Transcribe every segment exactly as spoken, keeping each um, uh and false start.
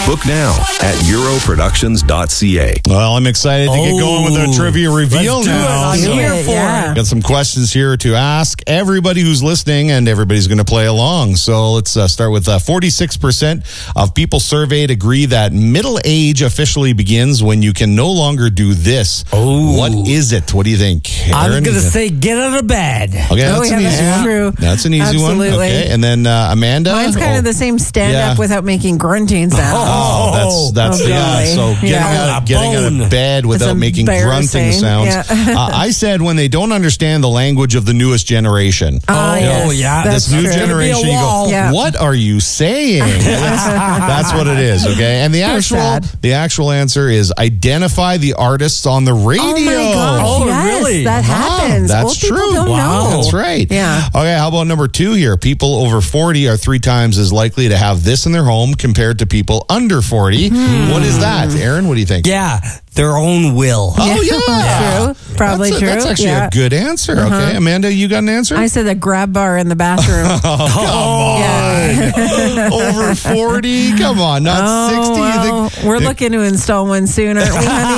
Book now at euro productions dot c a. Well, I'm excited to get going with our trivia reveal Let's do now. it. I'm So- here for Yeah. it. Got some questions here to ask everybody who's listening, and everybody's going to play along. So let's uh, start with uh, forty-six percent of people surveyed agree that middle age officially begins when you can no longer do this. Oh. What is it? What do you think? I'm Aaron? going to say get out of bed. Okay, Oh, that's yeah, an easy that's one. true. That's an easy one. Absolutely. Okay, and then uh, Amanda? Mine's kind Oh. of the same stand Yeah. up without making grunting sounds. Oh, that's that's Oh, yeah. golly. So getting, Yeah. out, getting out Bone. of bed without It's making grunting embarrassing. sounds. Yeah. uh, I said when they don't understand the language of the newest generation. Ah, Oh, yes, yeah. that's This new true. generation, you go, wall. Yeah. what are you saying? that's, that's what it is. Okay, and the So actual sad. the actual answer is identify the artists on the radio. Oh my gosh! Oh, yes, really? That Wow, happens. that's Old people true. Don't Wow. know. That's right. Yeah. Okay, how about number two here? People over forty are three times as likely to have this in their home compared to people under forty. Hmm. What is that? Aaron, what do you think? Yeah, their own will. Oh, yeah. True. Probably that's a- true. That's actually yeah. a good answer. Okay, Amanda, you got an answer? I said a grab bar in the bathroom. oh, come on. Yeah. Over forty? Come on, not Oh, sixty. well, You think? we're looking to install one soon, aren't we, honey?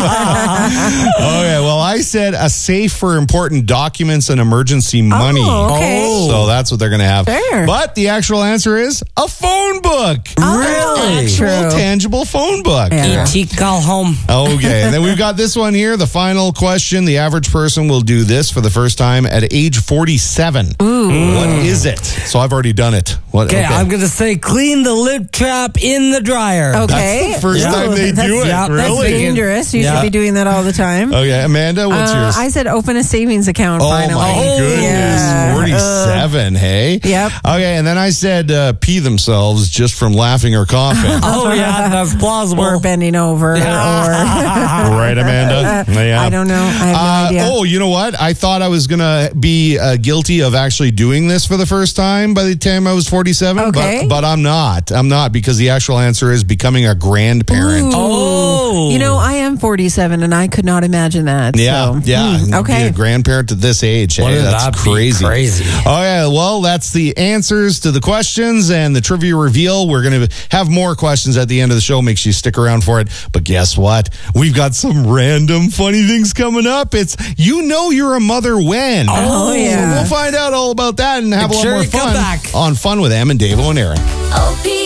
Okay, well, I said a safe for important documents and emergency money. Oh, okay. So that's what they're going to have. Fair. But the actual answer is a phone book. Oh, Really? Actual true. tangible phone book. Yeah. E T call home. Okay, and then we've got this one here. The final question. The average person will do this for the first time at age forty-seven. Ooh. What is it? So I've already done it. What? Okay, I'm going to say clean the lip trap in the dryer. Okay. That's the first Ooh, time they that's- do it. yeah, That's really? dangerous. You Yeah. should be doing that all the time. Okay, Amanda, what's Uh, yours? I said open a savings account Oh finally. my goodness, Yeah. forty-seven, hey? Yep. Okay, and then I said uh, pee themselves just from laughing or coughing. Oh, yeah, that's plausible. Or bending over. Or Right, Amanda? Yeah. I don't know. I have no Uh, idea. oh, you know what? I thought I was going to be uh, guilty of actually doing this for the first time by the time I was forty-seven, Okay. but, but I'm not. I'm not because the actual answer is becoming a grandparent. Oh. You know, I am forty-seven and I could not imagine that. Yeah, so, yeah. hmm, Be okay. a grandparent at this age. Hey, Wouldn't that's that be crazy. crazy? Oh, yeah. Well, that's the answers to the questions and the trivia reveal. We're going to have more questions at the end of the show. Make sure you stick around for it. But guess what? We've got some random funny things coming up. It's You Know You're a Mother When. Oh, yeah. So we'll find out all about that and have Make a lot sure more you come fun back. on Fun with Em and Dave and Aaron. O P